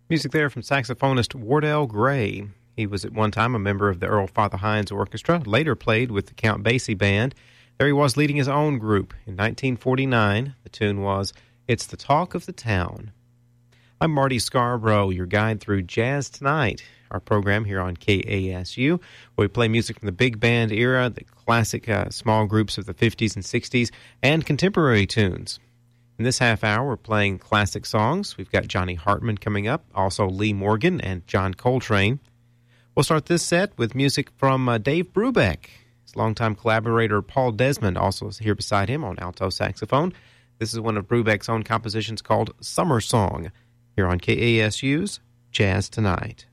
Music there from saxophonist Wardell Gray. He was at one time a member of the Earl Father Hines Orchestra, later played with the Count Basie Band. There he was leading his own group. In 1949, the tune was It's the Talk of the Town. I'm Marty Scarborough, your guide through Jazz Tonight, our program here on KASU, where we play music from the big band era, the classic small groups of the 50s and 60s, and contemporary tunes. In this half hour, we're playing classic songs. We've got Johnny Hartman coming up, also Lee Morgan and John Coltrane. We'll start this set with music from Dave Brubeck. His longtime collaborator Paul Desmond also is here beside him on alto saxophone. This is one of Brubeck's own compositions called Summer Song, here on KASU's Jazz Tonight.